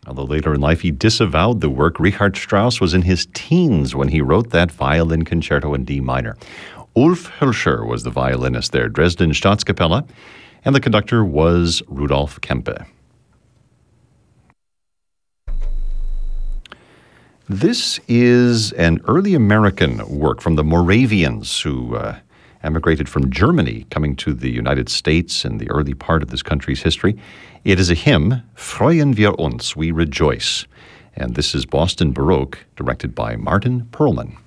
Although later in life he disavowed the work, Richard Strauss was in his teens when he wrote that violin concerto in D minor. Ulf Hülscher was the violinist there, Dresden Staatskapelle, and the conductor was Rudolf Kempe. This is an early American work from the Moravians who emigrated from Germany, coming to the United States in the early part of this country's history. It is a hymn, Freuen wir uns, we rejoice. And this is Boston Baroque, directed by Martin Perlman.